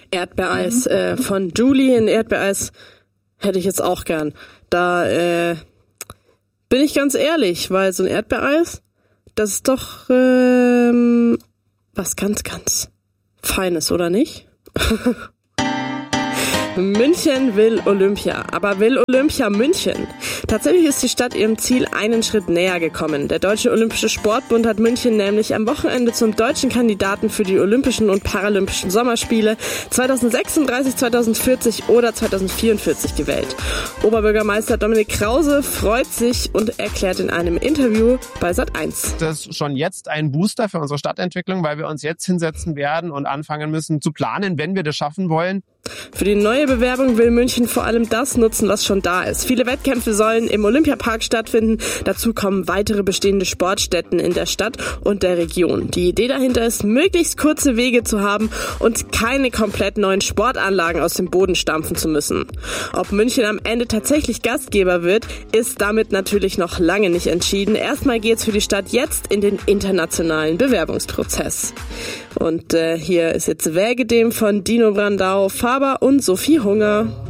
Erdbeereis von Julie. Ein Erdbeereis hätte ich jetzt auch gern. Da bin ich ganz ehrlich, weil so ein Erdbeereis, das ist doch was ganz, ganz Feines, oder nicht? München will Olympia, aber will Olympia München? Tatsächlich ist die Stadt ihrem Ziel einen Schritt näher gekommen. Der Deutsche Olympische Sportbund hat München nämlich am Wochenende zum deutschen Kandidaten für die Olympischen und Paralympischen Sommerspiele 2036, 2040 oder 2044 gewählt. Oberbürgermeister Dominik Krause freut sich und erklärt in einem Interview bei Sat.1. Das ist schon jetzt ein Booster für unsere Stadtentwicklung, weil wir uns jetzt hinsetzen werden und anfangen müssen zu planen, wenn wir das schaffen wollen. Für die neue Bewerbung will München vor allem das nutzen, was schon da ist. Viele Wettkämpfe sollen im Olympiapark stattfinden. Dazu kommen weitere bestehende Sportstätten in der Stadt und der Region. Die Idee dahinter ist, möglichst kurze Wege zu haben und keine komplett neuen Sportanlagen aus dem Boden stampfen zu müssen. Ob München am Ende tatsächlich Gastgeber wird, ist damit natürlich noch lange nicht entschieden. Erstmal geht's für die Stadt jetzt in den internationalen Bewerbungsprozess. Und hier ist jetzt Wägedem von Dino Brandau, Faber und Sophie Hunger.